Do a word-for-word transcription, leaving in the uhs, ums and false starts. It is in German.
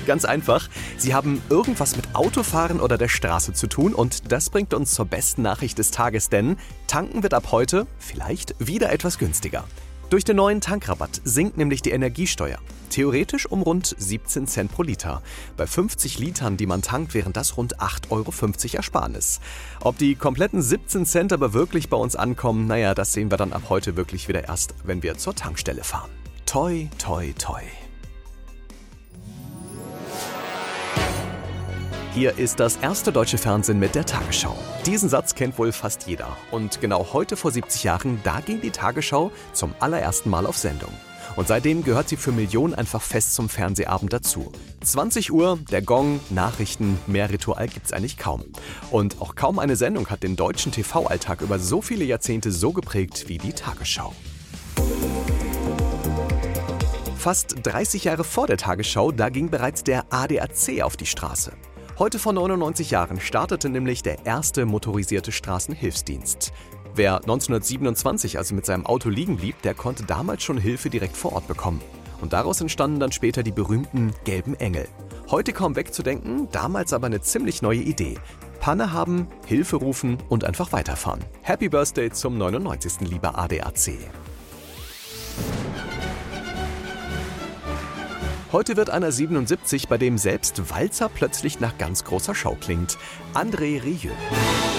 Ganz einfach. Sie haben irgendwas mit Autofahren oder der Straße zu tun und das bringt uns zur besten Nachricht des Tages, denn tanken wird ab heute vielleicht wieder etwas günstiger. Durch den neuen Tankrabatt sinkt nämlich die Energiesteuer. Theoretisch um rund siebzehn Cent pro Liter. Bei fünfzig Litern, die man tankt, wären das rund acht Euro fünfzig Ersparnis. Ob die kompletten siebzehn Cent aber wirklich bei uns ankommen, naja, das sehen wir dann ab heute wirklich wieder erst, wenn wir zur Tankstelle fahren. Toi, toi, toi. Hier ist das erste deutsche Fernsehen mit der Tagesschau. Diesen Satz kennt wohl fast jeder. Und genau heute vor siebzig Jahren, da ging die Tagesschau zum allerersten Mal auf Sendung. Und seitdem gehört sie für Millionen einfach fest zum Fernsehabend dazu. zwanzig Uhr, der Gong, Nachrichten, mehr Ritual gibt's eigentlich kaum. Und auch kaum eine Sendung hat den deutschen T V-Alltag über so viele Jahrzehnte so geprägt wie die Tagesschau. Fast dreißig Jahre vor der Tagesschau, da ging bereits der A D A C auf die Straße. Heute vor neunundneunzig Jahren startete nämlich der erste motorisierte Straßenhilfsdienst. Wer neunzehnhundertsiebenundzwanzig also mit seinem Auto liegen blieb, der konnte damals schon Hilfe direkt vor Ort bekommen. Und daraus entstanden dann später die berühmten gelben Engel. Heute kaum wegzudenken, damals aber eine ziemlich neue Idee. Panne haben, Hilfe rufen und einfach weiterfahren. Happy Birthday zum neunundneunzigsten lieber A D A C. Heute wird einer siebenundsiebzig, bei dem selbst Walzer plötzlich nach ganz großer Schau klingt. André Rieu.